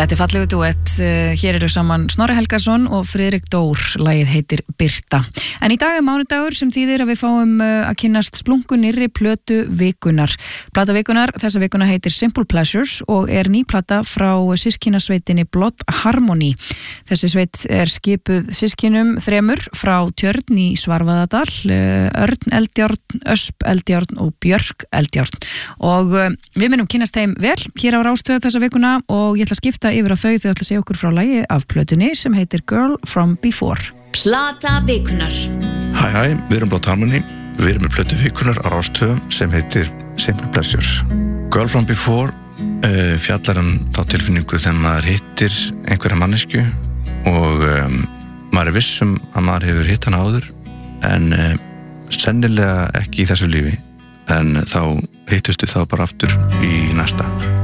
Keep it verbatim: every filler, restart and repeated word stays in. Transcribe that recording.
Þetta er fallegu duett, hér eru saman Snorri Helgason og Friðrik Dór, lagið heitir Birta. En í dag er mánudagur sem þýðir að við fáum að kynnast splunkunýrri plötu vikunar. Plata vikunar, þessa vikuna heitir Simple Pleasures og er ný plata frá systkinasveitinni Blood Harmony. Þessi sveit er skipuð systkinum þremur frá Tjörn í Svarfaðardal, Örn Eldjárn, Ösp Eldjárn og Björk Eldjárn. Og við munum kynnast þeim vel hér á Rástvö þessa vikuna og ég ætla að skipta yfir á þau, þau ætla að segja okkur frá lagi af plötunni sem heitir Girl from Before. Plata vikunar. Hæ hæ, við erum Blood Harmony, við erum með plötu vikunar á Rástvö sem heitir Simple Pleasures. Girl from Before uh, fjallar um þá tilfinningu þegar maður hittir einhverja mannesku og um, maður er vissum að maður hefur hitt hana áður en uh, sennilega ekki í þessu lífi en þá hittustu þá bara aftur í næsta.